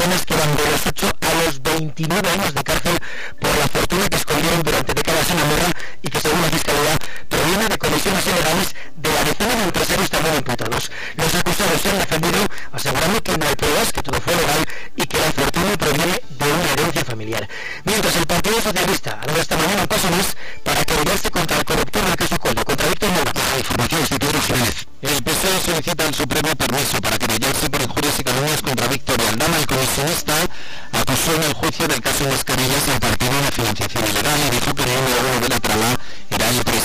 penas que van de los 8 a los 29 años de cárcel por la fortuna que escondieron durante décadas en Andorra y que, según la Fiscalía, proviene de comisiones ilegales de la decena de empresarios también imputados. Los acusados se han defendido asegurando que no hay pruebas, que todo fue legal y que la fortuna proviene de una herencia familiar. Mientras el Partido Socialista ha dado esta mañana un paso más para querellarse contra el